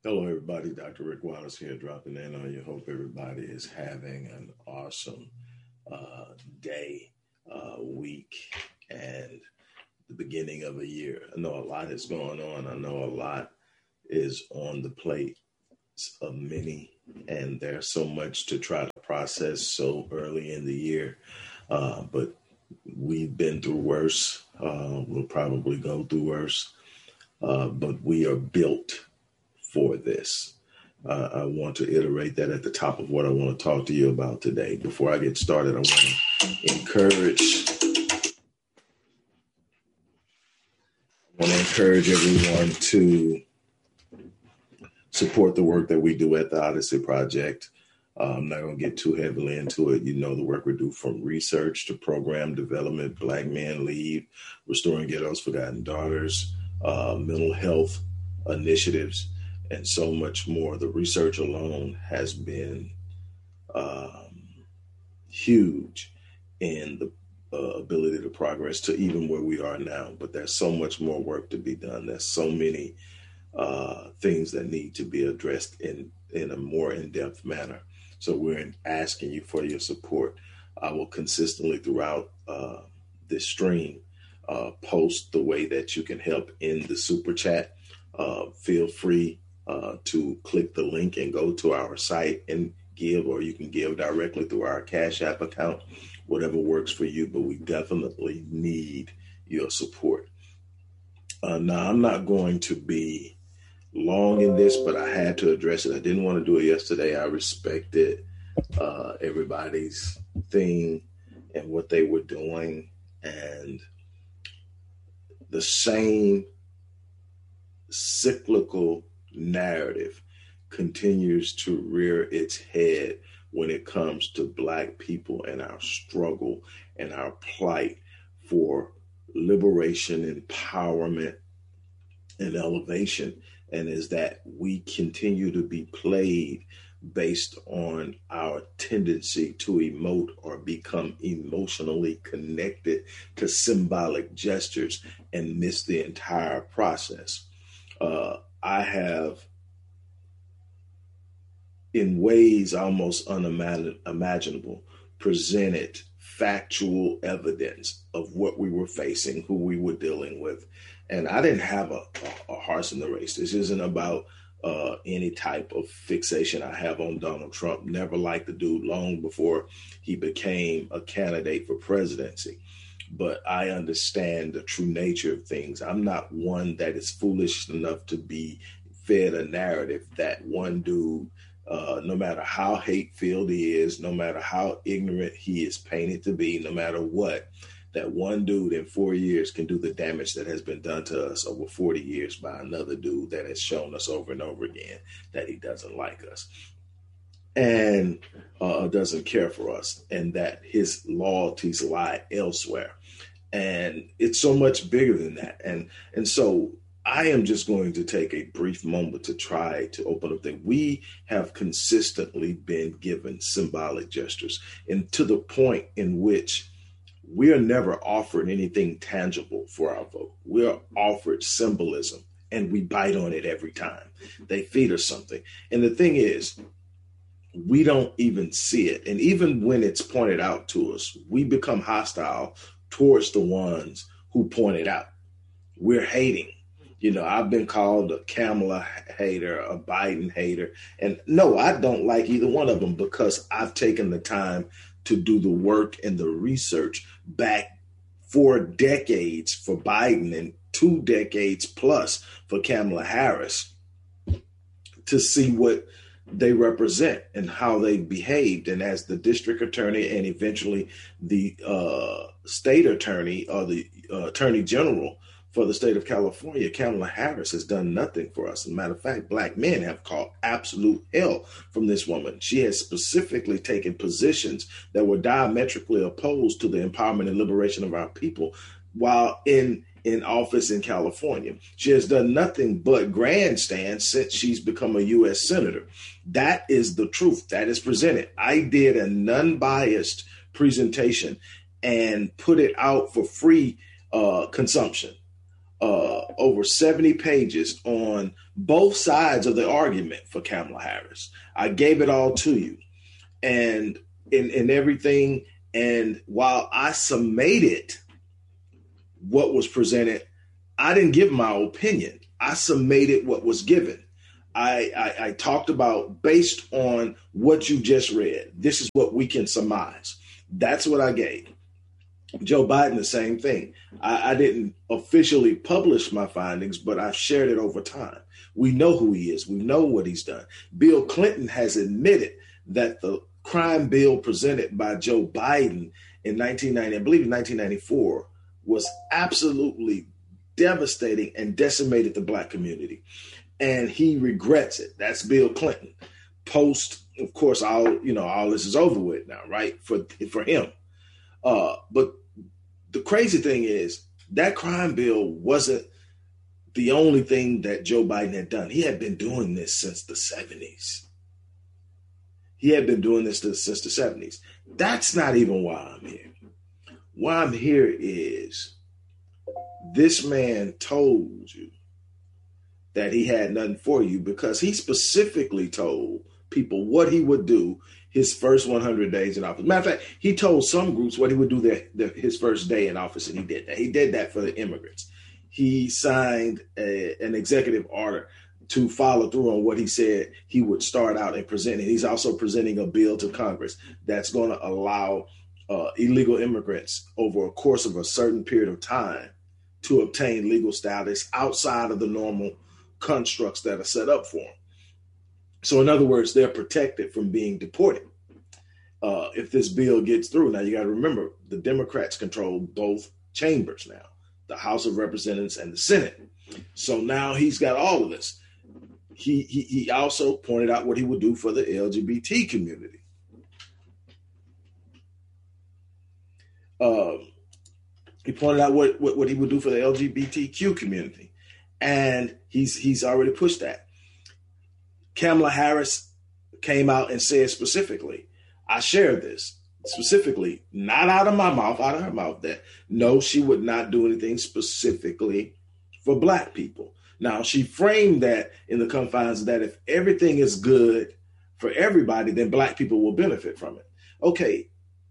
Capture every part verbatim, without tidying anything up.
Hello, everybody. Doctor Rick Wallace here, dropping in on you. Hope everybody is having an awesome uh, day, uh, week, and the beginning of a year. I know a lot is going on. I know a lot is on the plate of many, and there's so much to try to process so early in the year. Uh, but we've been through worse. Uh, we'll probably go through worse, uh, but we are built for this. Uh, I want to iterate that at the top of what I want to talk to you about today. Before I get started, I want to encourage I want to encourage everyone to support the work that we do at the Odyssey Project. Uh, I'm not going to get too heavily into it. You know the work we do, from research to program development, Black Men Lead, Restoring Ghetto's Forgotten Daughters, uh, mental health initiatives, and so much more. The research alone has been um, huge in the uh, ability to progress to even where we are now. But there's so much more work to be done. There's so many uh, things that need to be addressed in, in a more in-depth manner. So we're asking you for your support. I will consistently throughout uh, this stream uh, post the way that you can help in the super chat. Uh, feel free Uh, to click the link and go to our site and give, or you can give directly through our Cash App account, whatever works for you, but we definitely need your support. Uh, now, I'm not going to be long in this, but I had to address it. I didn't want to do it yesterday. I respected uh, everybody's thing and what they were doing, and the same cyclical narrative continues to rear its head when it comes to Black people and our struggle and our plight for liberation, empowerment, and elevation. And is that we continue to be played based on our tendency to emote or become emotionally connected to symbolic gestures and miss the entire process. Uh, I have, in ways almost unimaginable, presented factual evidence of what we were facing, who we were dealing with. And I didn't have a, a, a horse in the race. This isn't about uh, any type of fixation I have on Donald Trump. Never liked the dude long before he became a candidate for presidency. But I understand the true nature of things. I'm not one that is foolish enough to be fed a narrative that one dude, uh, no matter how hate-filled he is, no matter how ignorant he is painted to be, no matter what, that one dude in four years can do the damage that has been done to us over forty years by another dude that has shown us over and over again that he doesn't like us and uh, doesn't care for us, and that his loyalties lie elsewhere. And it's so much bigger than that. And and so I am just going to take a brief moment to try to open up that we have consistently been given symbolic gestures, and to the point in which we are never offered anything tangible for our vote. We are offered symbolism, and we bite on it every time. They feed us something. And the thing is, we don't even see it. And even when it's pointed out to us, we become hostile towards the ones who point it out. We're hating. You know, I've been called a Kamala hater, a Biden hater. And no, I don't like either one of them, because I've taken the time to do the work and the research back four decades for Biden and two decades plus for Kamala Harris to see what they represent and how they behaved. And as the district attorney and eventually the uh, state attorney or the uh, attorney general for the state of California, Kamala Harris has done nothing for us. As a matter of fact, Black men have caught absolute hell from this woman. She has specifically taken positions that were diametrically opposed to the empowerment and liberation of our people while in in office in California. She has done nothing but grandstand since she's become a U S senator. That is the truth that is presented. I did a non-biased presentation and put it out for free uh, consumption uh, over seventy pages on both sides of the argument for Kamala Harris. I gave it all to you, and in, in everything. And while I summated what was presented, I didn't give my opinion. I summated what was given. I, I, I talked about, based on what you just read, this is what we can surmise. That's what I gave. Joe Biden, the same thing. I, I didn't officially publish my findings, but I've shared it over time. We know who he is. We know what he's done. Bill Clinton has admitted that the crime bill presented by Joe Biden in nineteen ninety, I believe in nineteen ninety-four, was absolutely devastating and decimated the black community. And he regrets it. That's Bill Clinton. Post, of course, all you know, all this is over with now, right? For for him. Uh, but the crazy thing is that crime bill wasn't the only thing that Joe Biden had done. He had been doing this since the seventies. He had been doing this since the seventies. That's not even why I'm here. Why I'm here is this man told you that he had nothing for you because he specifically told people what he would do his first one hundred days in office. Matter of fact, he told some groups what he would do their, their, his first day in office, and he did that. He did that for the immigrants. He signed a, an executive order to follow through on what he said he would start out and present. And he's also presenting a bill to Congress that's going to allow uh, illegal immigrants over a course of a certain period of time to obtain legal status outside of the normal constructs that are set up for them. So in other words, they're protected from being deported uh, if this bill gets through. Now, you got to remember, the Democrats control both chambers now, the House of Representatives and the Senate. So now he's got all of this. He, he, he also pointed out what he would do for the L G B T community. Um, he pointed out what, what, what he would do for the L G B T Q community. And he's he's already pushed that. Kamala Harris came out and said specifically, I shared this specifically, not out of my mouth, out of her mouth, that no, she would not do anything specifically for black people. Now, she framed that in the confines that if everything is good for everybody, then black people will benefit from it. Okay.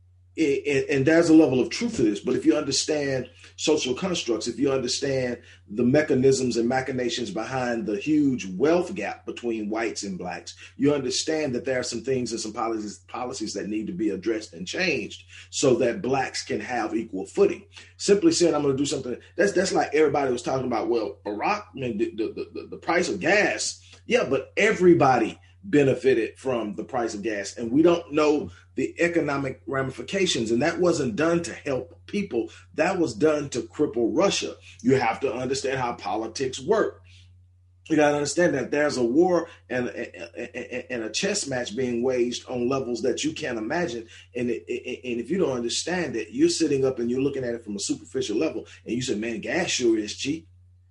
And, and there's a level of truth to this, but if you understand social constructs, if you understand the mechanisms and machinations behind the huge wealth gap between whites and blacks, you understand that there are some things and some policies policies that need to be addressed and changed so that blacks can have equal footing. Simply saying I'm going to do something, that's that's like everybody was talking about, well, Barack, I mean, the, the, the, the price of gas, yeah, but everybody benefited from the price of gas, and we don't know the economic ramifications. And that wasn't done to help people. That was done to cripple Russia. You have to understand how politics work. You got to understand that there's a war and, and, and a chess match being waged on levels that you can't imagine. And, it, and if you don't understand it, you're sitting up and you're looking at it from a superficial level, and you say, man, gas sure is cheap.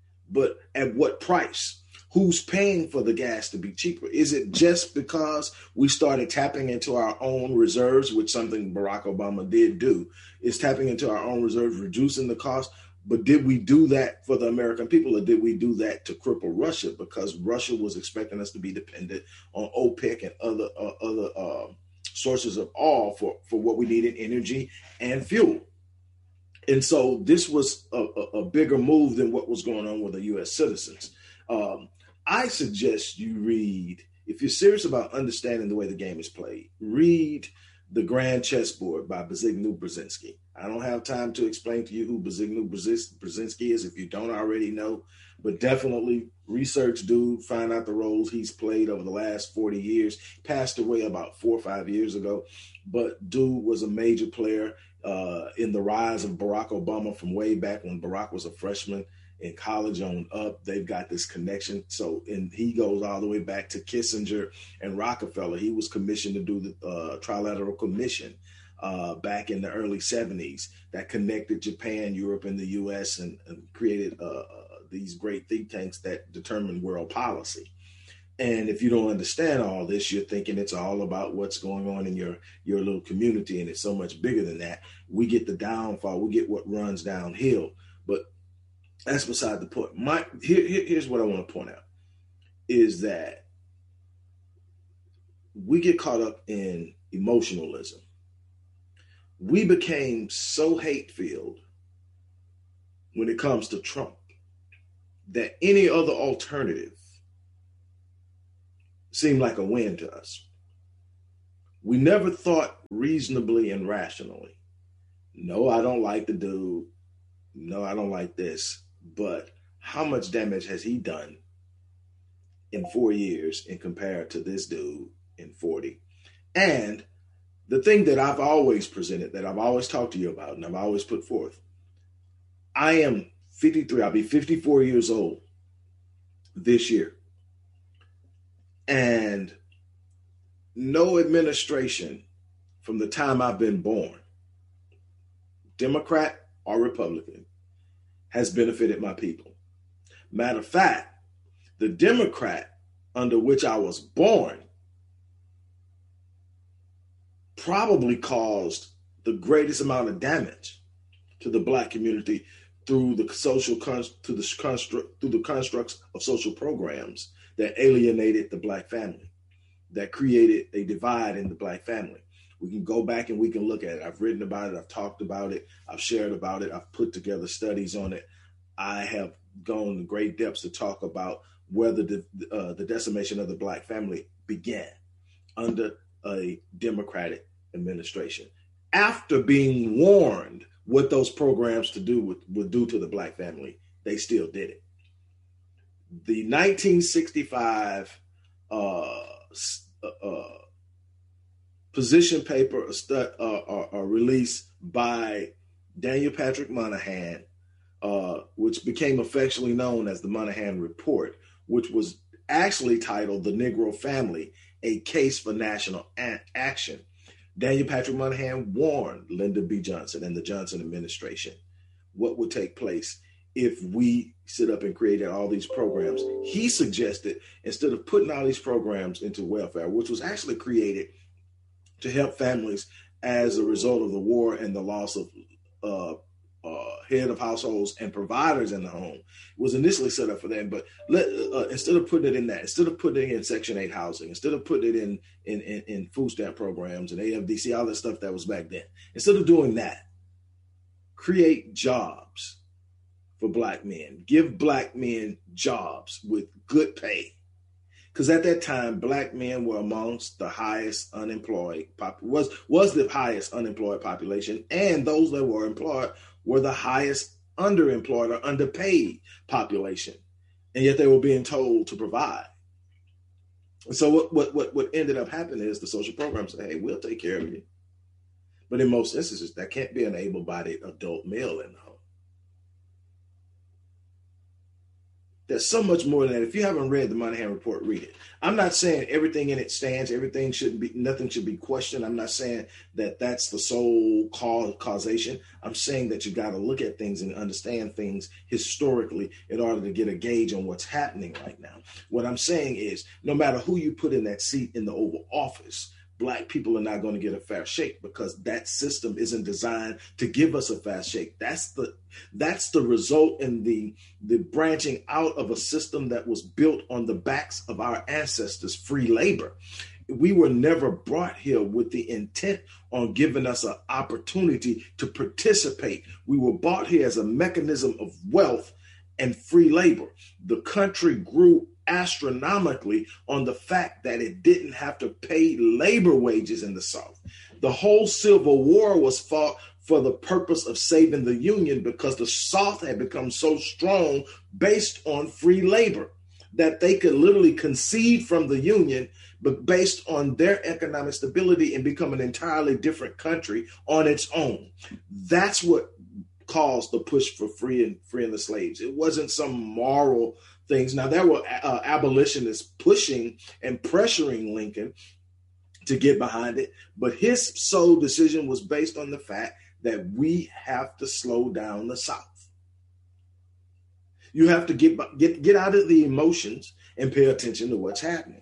But at what price? Who's paying for the gas to be cheaper? Is it just because we started tapping into our own reserves, which something Barack Obama did do, is tapping into our own reserves, reducing the cost? But did we do that for the American people, or did we do that to cripple Russia? Because Russia was expecting us to be dependent on OPEC and other uh, other uh, sources of oil for, for what we needed, energy and fuel. And so this was a, a, a bigger move than what was going on with the U S citizens. Um, I suggest you read, if you're serious about understanding the way the game is played, read The Grand Chessboard by Zbigniew Brzezinski. I don't have time to explain to you who Zbigniew Brzezinski is if you don't already know, but definitely research dude, find out the roles he's played over the last forty years. Passed away about four or five years ago, but dude was a major player uh, in the rise of Barack Obama from way back when Barack was a freshman in college on up. They've got this connection. So, and he goes all the way back to Kissinger and Rockefeller. He was commissioned to do the uh, Trilateral Commission uh, back in the early seventies that connected Japan, Europe, and the U S and, and created uh, uh, these great think tanks that determine world policy. And if you don't understand all this, you're thinking it's all about what's going on in your, your little community, and it's so much bigger than that. We get the downfall. We get what runs downhill. But that's beside the point. My here, here, here's what I want to point out is that we get caught up in emotionalism. We became so hate-filled when it comes to Trump that any other alternative seemed like a win to us. We never thought reasonably and rationally. No, I don't like the dude. No, I don't like this. But how much damage has he done in four years in compared to this dude in forty? And the thing that I've always presented, that I've always talked to you about, and I've always put forth, I am fifty-three. I'll be fifty-four years old this year. And no administration from the time I've been born, Democrat or Republican, has benefited my people. Matter of fact, the Democrat under which I was born probably caused the greatest amount of damage to the Black community through the social con- to the construct through the constructs of social programs that alienated the Black family, that created a divide in the Black family. We can go back and we can look at it. I've written about it. I've talked about it. I've shared about it. I've put together studies on it. I have gone to great depths to talk about whether the uh, the decimation of the Black family began under a Democratic administration. After being warned what those programs to do would, would do to the Black family, they still did it. The nineteen sixty-five uh, uh, position paper a stu- uh, uh, uh, released by Daniel Patrick Moynihan, uh, which became affectionately known as the Moynihan Report, which was actually titled The Negro Family, A Case for National a- Action. Daniel Patrick Moynihan warned Lyndon B. Johnson and the Johnson administration what would take place if we sit up and created all these programs. He suggested, instead of putting all these programs into welfare, which was actually created to help families as a result of the war and the loss of uh, uh, head of households and providers in the home, it was initially set up for them. But let, uh, instead of putting it in that, instead of putting it in Section eight housing, instead of putting it in, in, in, in food stamp programs and A F D C, all that stuff that was back then, instead of doing that, create jobs for Black men. Give Black men jobs with good pay. Because at that time, Black men were amongst the highest unemployed, pop- was, was the highest unemployed population, and those that were employed were the highest underemployed or underpaid population. And yet they were being told to provide. And so what, what, what, what ended up happening is the social program said, hey, we'll take care of you. But in most instances, that can't be an able-bodied adult male in the home. There's so much more than that. If you haven't read the Moynihan Report, read it. I'm not saying everything in it stands. Everything shouldn't be, nothing should be questioned. I'm not saying that that's the sole cause, causation. I'm saying that you got to look at things and understand things historically in order to get a gauge on what's happening right now. What I'm saying is, no matter who you put in that seat in the Oval Office, Black people are not going to get a fair shake because that system isn't designed to give us a fair shake. That's the that's the result in the the branching out of a system that was built on the backs of our ancestors, free labor. We were never brought here with the intent on giving us an opportunity to participate. We were brought here as a mechanism of wealth and free labor. The country grew astronomically on the fact that it didn't have to pay labor wages in the South. The whole Civil War was fought for the purpose of saving the Union because the South had become so strong based on free labor that they could literally concede from the Union, but based on their economic stability and become an entirely different country on its own. That's what caused the push for freeing freeing the slaves. It wasn't some moral things. Now, there were uh, abolitionists pushing and pressuring Lincoln to get behind it, but his sole decision was based on the fact that we have to slow down the South. You have to get get get out of the emotions and pay attention to what's happening.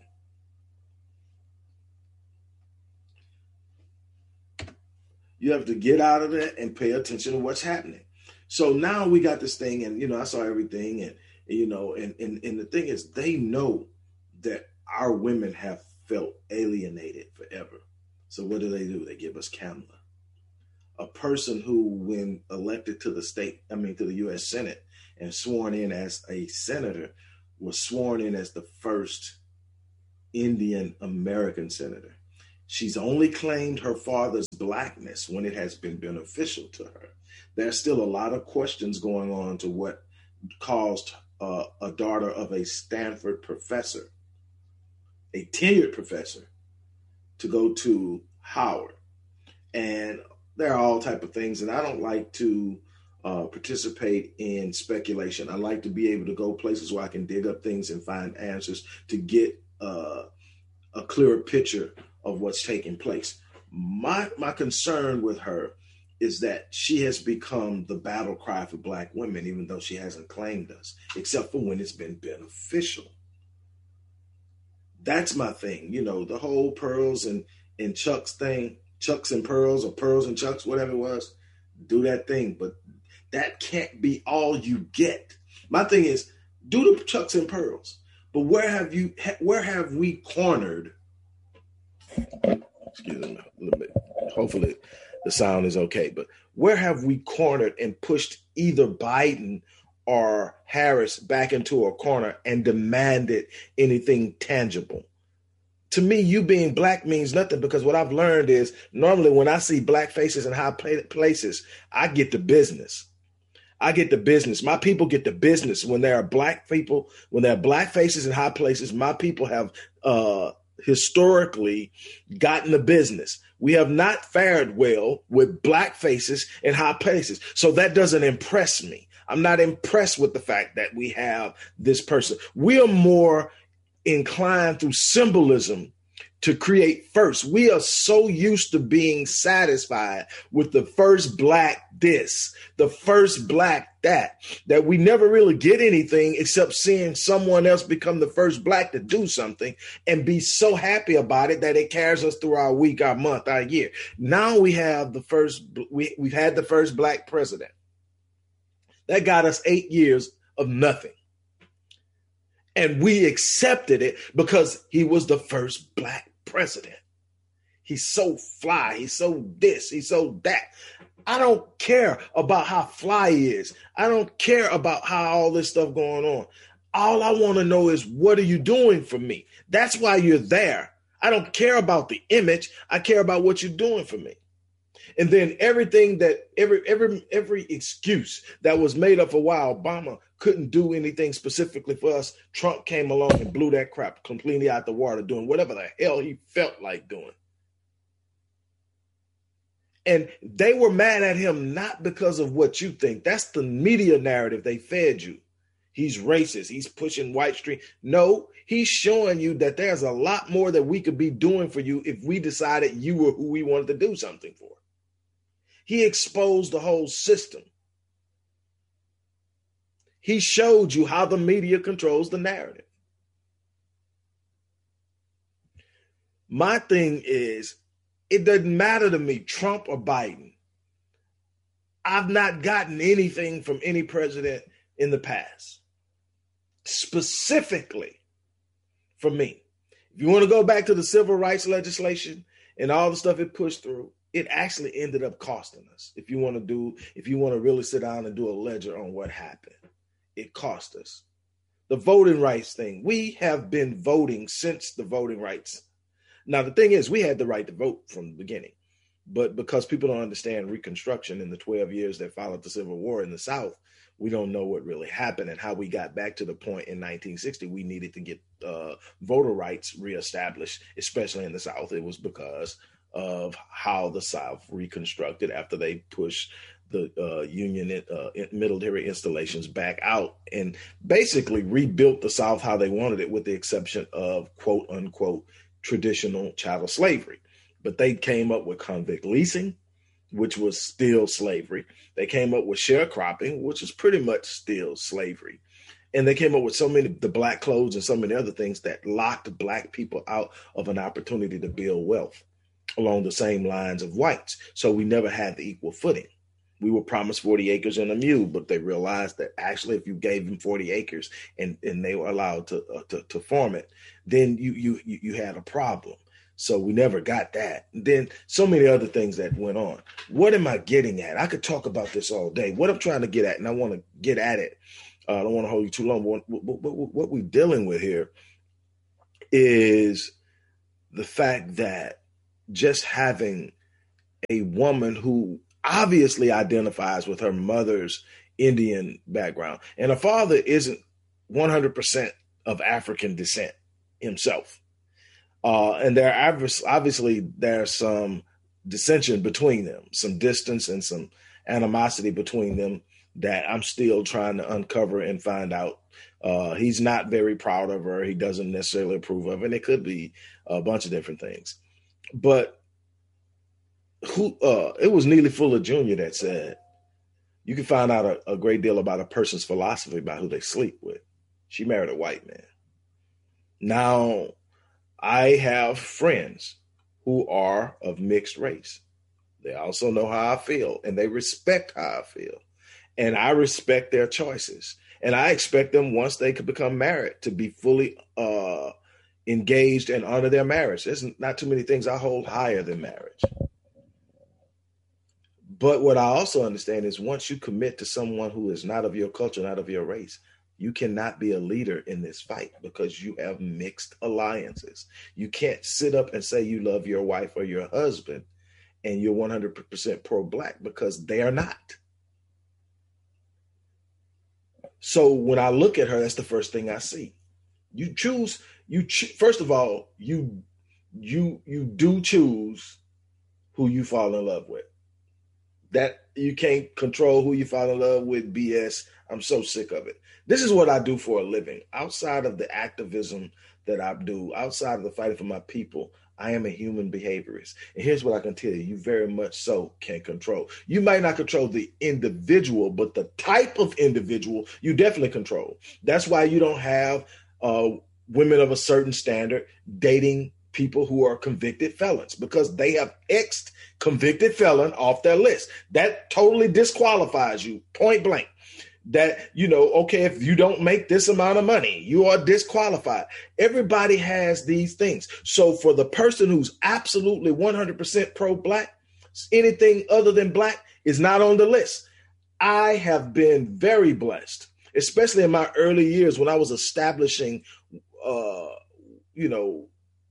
You have to get out of that and pay attention to what's happening. So now we got this thing, and you know, I saw everything, and you know, and and and the thing is, they know that our women have felt alienated forever. So what do they do? They give us Kamala, a person who, when elected to the state, I mean to the U S Senate and sworn in as a senator, was sworn in as the first Indian American senator. She's only claimed her father's blackness when it has been beneficial to her. There's still a lot of questions going on to what caused uh, a daughter of a Stanford professor, a tenured professor, to go to Howard. And there are all type of things, and I don't like to uh, participate in speculation. I like to be able to go places where I can dig up things and find answers to get uh, a clearer picture of what's taking place. My my concern with her is that she has become the battle cry for Black women, even though she hasn't claimed us, except for when it's been beneficial. That's my thing. You know, the whole pearls and, and Chucks thing, Chucks and pearls, or pearls and Chucks, whatever it was, do that thing. But that can't be all you get. My thing is, do the Chucks and pearls. But where have you, where have we cornered, excuse me a little bit, hopefully the sound is okay, but where have we cornered and pushed either Biden or Harris back into a corner and demanded anything tangible? To me, you being Black means nothing, because what I've learned is normally when I see Black faces in high places, I get the business. I get the business. My people get the business. When there are Black people, when there are Black faces in high places, my people have uh, historically gotten the business. We have not fared well with Black faces in high places. So that doesn't impress me. I'm not impressed with the fact that we have this person. We are more inclined through symbolism to create first. We are so used to being satisfied with the first Black this, the first Black that, that we never really get anything except seeing someone else become the first Black to do something and be so happy about it that it carries us through our week, our month, our year. Now we have the first, we, we've had the first Black president. That got us eight years of nothing. And we accepted it because he was the first Black president. He's so fly. He's so this. He's so that. I don't care about how fly he is. I don't care about how all this stuff going on. All I want to know is, what are you doing for me? That's why you're there. I don't care about the image. I care about what you're doing for me. And then everything that every every every excuse that was made up for why Obama couldn't do anything specifically for us, Trump came along and blew that crap completely out the water, doing whatever the hell he felt like doing. And they were mad at him not because of what you think. That's the media narrative they fed you. He's racist. He's pushing white street. No, he's showing you that there's a lot more that we could be doing for you if we decided you were who we wanted to do something for. He exposed the whole system. He showed you how the media controls the narrative. My thing is, it doesn't matter to me, Trump or Biden. I've not gotten anything from any president in the past, specifically for me. If you want to go back to the civil rights legislation and all the stuff it pushed through, it actually ended up costing us. If you want to do, if you want to really sit down and do a ledger on what happened, it cost us. The voting rights thing, we have been voting since the voting rights. Now, the thing is, we had the right to vote from the beginning, but because people don't understand Reconstruction in the twelve years that followed the Civil War in the South, we don't know what really happened and how we got back to the point in nineteen sixty we needed to get uh, voter rights reestablished, especially in the South. It was because of how the South reconstructed after they pushed the uh, Union uh, military installations back out and basically rebuilt the South how they wanted it, with the exception of quote unquote traditional chattel slavery. But they came up with convict leasing, which was still slavery. They came up with sharecropping, which is pretty much still slavery. And they came up with so many, the black codes and so many other things that locked Black people out of an opportunity to build wealth along the same lines of whites. So we never had the equal footing. We were promised forty acres and a mule, but they realized that actually, if you gave them forty acres and, and they were allowed to, uh, to to farm it, then you you you had a problem. So we never got that. And then so many other things that went on. What am I getting at? I could talk about this all day. What I'm trying to get at, and I want to get at it. Uh, I don't want to hold you too long. But what, what, what, what we're dealing with here is the fact that just having a woman who obviously identifies with her mother's Indian background, and her father isn't one hundred percent of African descent himself. Uh, and there are obviously there's some dissension between them, some distance and some animosity between them that I'm still trying to uncover and find out. Uh, he's not very proud of her. He doesn't necessarily approve of it. And it could be a bunch of different things. But who? Uh, it was Neely Fuller Junior that said, you can find out a, a great deal about a person's philosophy by who they sleep with. She married a white man. Now, I have friends who are of mixed race. They also know how I feel, and they respect how I feel. And I respect their choices. And I expect them, once they could become married, to be fully uh, engaged and honor their marriage. There's not too many things I hold higher than marriage. But what I also understand is once you commit to someone who is not of your culture, not of your race, you cannot be a leader in this fight because you have mixed alliances. You can't sit up and say you love your wife or your husband and you're one hundred percent pro-Black, because they are not. So when I look at her, that's the first thing I see. You choose, you cho- first of all, you you you do choose who you fall in love with. That you can't control who you fall in love with, B S. I'm so sick of it. This is what I do for a living. Outside of the activism that I do, outside of the fighting for my people, I am a human behaviorist. And here's what I can tell you. You very much so can control. You might not control the individual, but the type of individual you definitely control. That's why you don't have uh, women of a certain standard dating people who are convicted felons, because they have X'd convicted felon off their list. That totally disqualifies you, point blank. That, you know, okay, if you don't make this amount of money, you are disqualified. Everybody has these things. So for the person who's absolutely one hundred percent pro-Black, anything other than Black is not on the list. I have been very blessed, especially in my early years when I was establishing, uh, you know,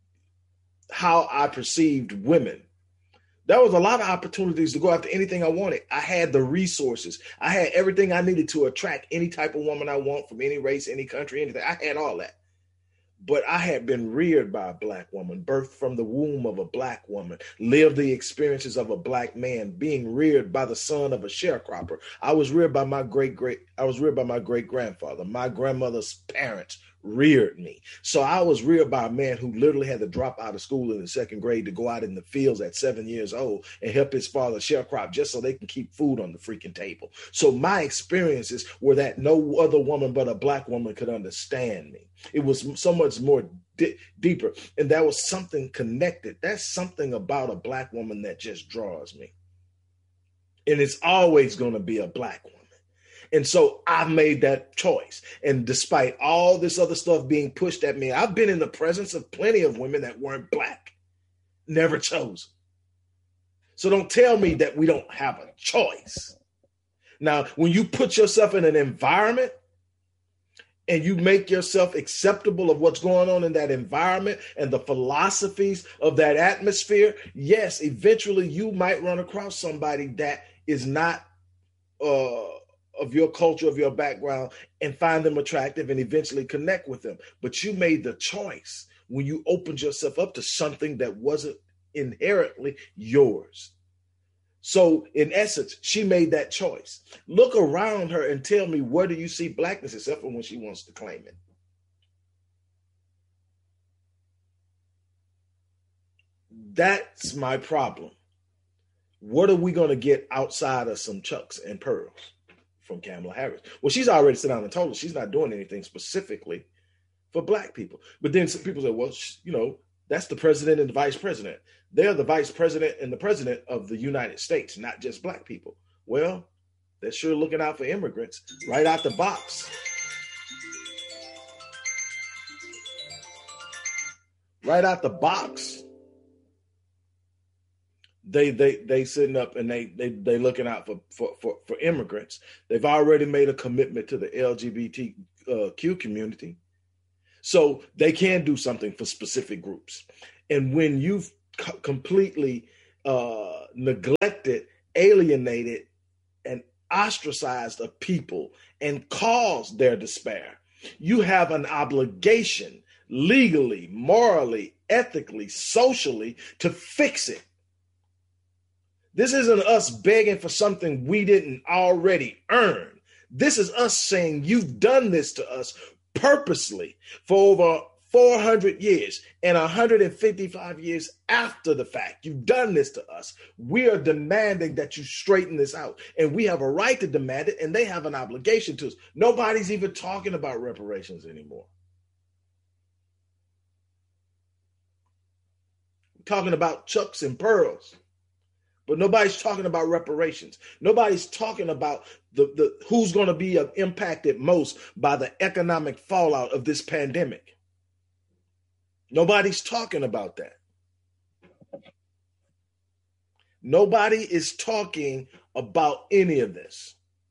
how I perceived women. There was a lot of opportunities to go after anything I wanted. I had the resources. I had everything I needed to attract any type of woman I want, from any race, any country, anything. I had all that. But I had been reared by a Black woman, birthed from the womb of a Black woman, lived the experiences of a Black man, being reared by the son of a sharecropper. I was reared by my great great. I was reared by my great grandfather. My grandmother's parents reared me. So I was reared by a man who literally had to drop out of school in the second grade to go out in the fields at seven years old and help his father sharecrop just so they can keep food on the freaking table. So my experiences were that no other woman but a Black woman could understand me. It was so much more di- deeper. And that was something connected. That's something about a Black woman that just draws me. And it's always going to be a Black woman. And so I made that choice. And despite all this other stuff being pushed at me, I've been in the presence of plenty of women that weren't Black, never chosen. So don't tell me that we don't have a choice. Now, when you put yourself in an environment and you make yourself acceptable of what's going on in that environment and the philosophies of that atmosphere, yes, eventually you might run across somebody that is not uh, of your culture, of your background, and find them attractive and eventually connect with them. But you made the choice when you opened yourself up to something that wasn't inherently yours. So in essence, she made that choice. Look around her and tell me, where do you see Blackness except for when she wants to claim it? That's my problem. What are we going to get outside of some chucks and pearls from Kamala Harris? Well, she's already sat down and told us she's not doing anything specifically for Black people. But then some people say, well, you know, that's the president and the vice president. They're the vice president and the president of the United States, not just Black people. Well, they're sure looking out for immigrants right out the box. Right out the box. They they they sitting up and they they they looking out for for for, for immigrants. They've already made a commitment to the L G B T Q community, so they can do something for specific groups. And when you've co- completely uh, neglected, alienated, and ostracized a people and caused their despair, you have an obligation legally, morally, ethically, socially to fix it. This isn't us begging for something we didn't already earn. This is us saying you've done this to us purposely for over four hundred years and one hundred fifty-five years after the fact. You've done this to us. We are demanding that you straighten this out, and we have a right to demand it, and they have an obligation to us. Nobody's even talking about reparations anymore. We're talking about chucks and pearls. But nobody's talking about reparations. Nobody's talking about the, the who's going to be impacted most by the economic fallout of this pandemic. Nobody's talking about that. Nobody is talking about any of this.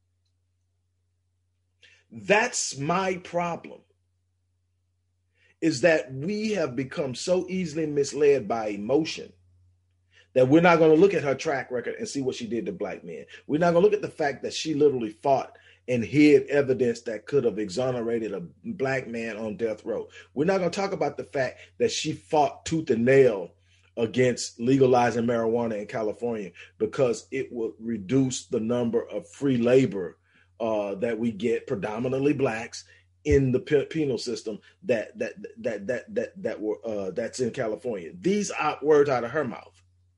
That's my problem, is that we have become so easily misled by emotion that we're not going to look at her track record and see what she did to black men. We're not going to look at the fact that she literally fought and hid evidence that could have exonerated a black man on death row. We're not going to talk about the fact that she fought tooth and nail against legalizing marijuana in California because it would reduce the number of free labor uh, that we get, predominantly blacks, in the penal system that that that that that that were uh, that's in California. These are words out of her mouth.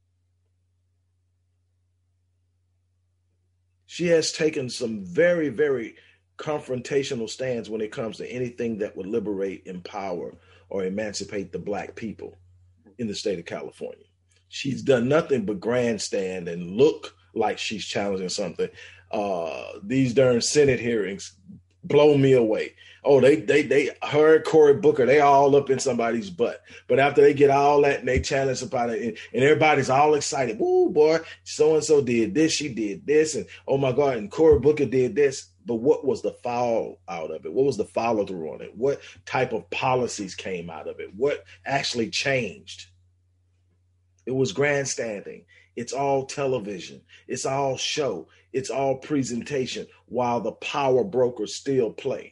She has taken some very, very confrontational stands when it comes to anything that would liberate, empower, or emancipate the black people in the state of California. She's done nothing but grandstand and look like she's challenging something. Uh, these darn Senate hearings blow me away. Oh, they they they heard Cory Booker. They all up in somebody's butt. But after they get all that and they challenge somebody and, and everybody's all excited. Woo, boy, so-and-so did this, she did this, and oh my God, and Cory Booker did this. But what was the fall out of it? What was the follow through on it? What type of policies came out of it? What actually changed? It was grandstanding. It's all television. It's all show. It's all presentation while the power brokers still play.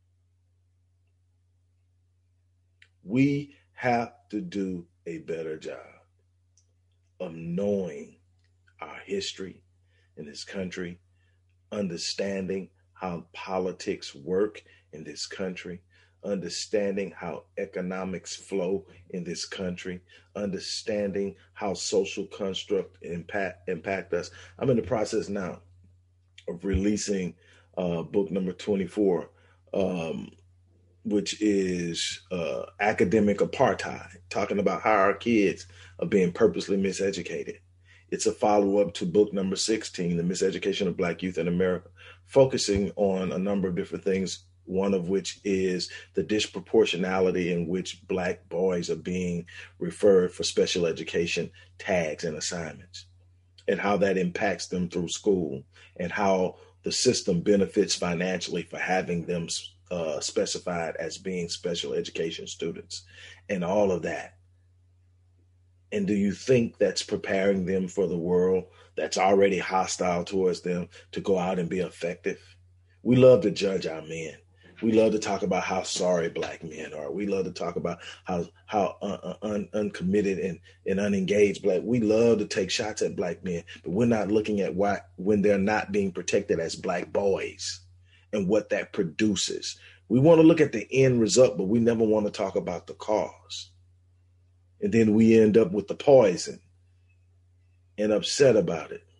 We have to do a better job of knowing our history in this country, understanding how politics work in this country, understanding how economics flow in this country, understanding how social construct impact impact us. I'm in the process now of releasing uh, book number twenty-four, um, which is uh, Academic Apartheid, talking about how our kids are being purposely miseducated. It's a follow-up to book number sixteen, The Miseducation of Black Youth in America, focusing on a number of different things, one of which is the disproportionality in which Black boys are being referred for special education tags and assignments, and how that impacts them through school, and how the system benefits financially for having them uh, specified as being special education students, and all of that. And do you think that's preparing them for the world that's already hostile towards them to go out and be effective? We love to judge our men. We love to talk about how sorry Black men are. We love to talk about how how un, un, uncommitted and, and unengaged Black. We love to take shots at Black men, but we're not looking at why when they're not being protected as Black boys and what that produces. We want to look at the end result, but we never want to talk about the cause. And then we end up with the poison and upset about it.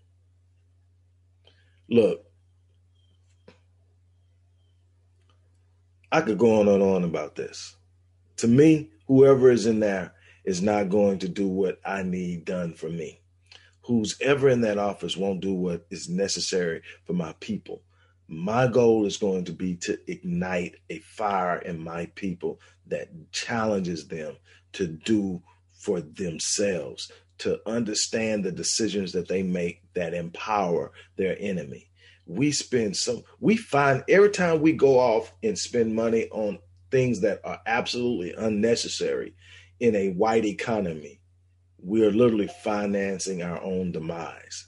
Look, I could go on and on about this. To me, whoever is in there is not going to do what I need done for me. who's ever in that office won't do what is necessary for my people. My goal is going to be to ignite a fire in my people that challenges them to do for themselves, to understand the decisions that they make that empower their enemy. We spend some, we find every time we go off and spend money on things that are absolutely unnecessary in a white economy, we are literally financing our own demise.